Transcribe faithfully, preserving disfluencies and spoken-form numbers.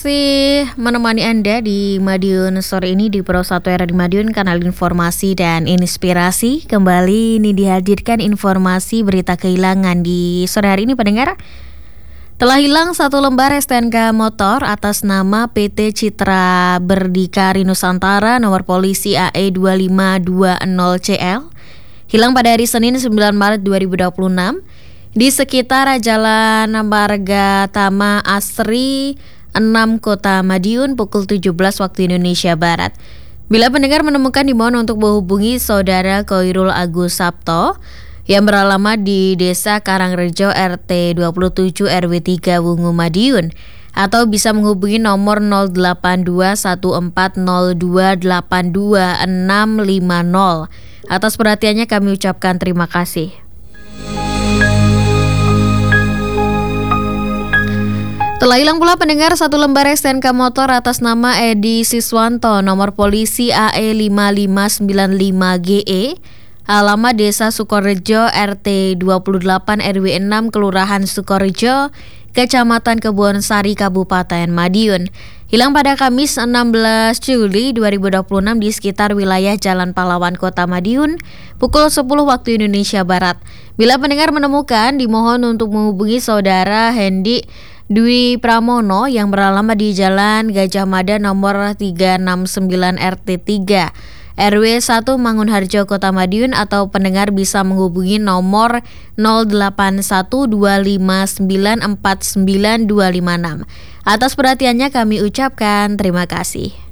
masih menemani Anda di Madiun sore ini di Pro satu R di Madiun, kanal informasi dan inspirasi. Kembali ini dihadirkan informasi berita kehilangan di sore hari ini, pendengar. Telah hilang satu lembar S T N K motor atas nama P T Citra Berdikari Nusantara nomor polisi A E dua lima dua nol C L. Hilang pada hari Senin sembilan Maret dua ribu dua puluh enam di sekitar Jalan Marga Tama Asri enam Kota Madiun pukul tujuh belas waktu Indonesia Barat. Bila pendengar menemukan, dimohon untuk menghubungi Saudara Koirul Agus Sabto yang beralamat di Desa Karangrejo R T dua puluh tujuh R W tiga Wungu Madiun, atau bisa menghubungi nomor nol delapan dua satu empat nol dua delapan dua enam lima nol. Atas perhatiannya kami ucapkan terima kasih. Telah hilang pula, pendengar, satu lembar S T N K motor atas nama Edi Siswanto nomor polisi A E lima lima sembilan lima G E, alamat Desa Sukorejo R T dua puluh delapan R W enam Kelurahan Sukorejo, Kecamatan Kebon Sari, Kabupaten Madiun. Hilang pada Kamis enam belas Juli dua ribu dua puluh enam di sekitar wilayah Jalan Pahlawan, Kota Madiun pukul sepuluh waktu Indonesia Barat. Bila pendengar menemukan, dimohon untuk menghubungi Saudara Hendi Dwi Pramono yang beralamat di Jalan Gajah Mada nomor tiga enam sembilan R T tiga R W satu Mangunharjo, Kota Madiun, atau pendengar bisa menghubungi nomor nol delapan satu dua lima sembilan empat sembilan dua lima enam. Atas perhatiannya kami ucapkan terima kasih.